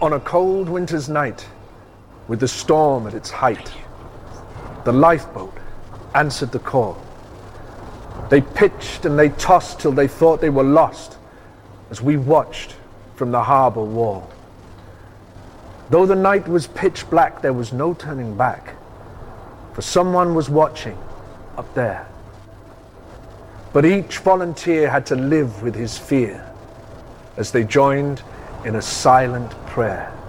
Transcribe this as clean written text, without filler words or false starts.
On a cold winter's night, with the storm at its height, the lifeboat answered the call. They pitched and they tossed till they thought they were lost as we watched from the harbor wall. Though the night was pitch black, there was no turning back, for someone was watching up there. But each volunteer had to live with his fear as they joined in a silent prayer.